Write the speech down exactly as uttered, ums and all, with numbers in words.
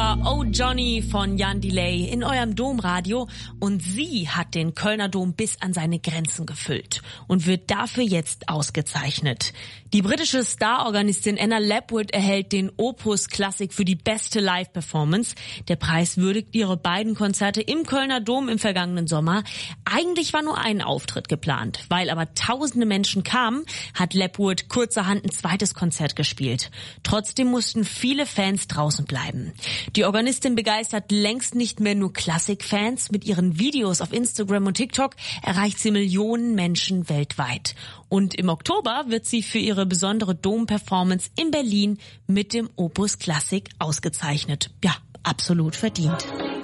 war Oh Johnny von Jan Delay in eurem Domradio und sie hat den Kölner Dom bis an seine Grenzen gefüllt und wird dafür jetzt ausgezeichnet. Die britische Starorganistin Anna Lapwood erhält den Opus Classic für die beste Live-Performance. Der Preis würdigt ihre beiden Konzerte im Kölner Dom im vergangenen Sommer. Eigentlich war nur ein Auftritt geplant. Weil aber tausende Menschen kamen, hat Lapwood kurzerhand ein zweites Konzert gespielt. Trotzdem mussten viele Fans draußen bleiben. Die Organistin begeistert längst nicht mehr nur Klassikfans. Mit ihren Videos auf Instagram und TikTok erreicht sie Millionen Menschen weltweit. Und im Oktober wird sie für ihre besondere Dom-Performance in Berlin mit dem Opus Classic ausgezeichnet. Ja, absolut verdient.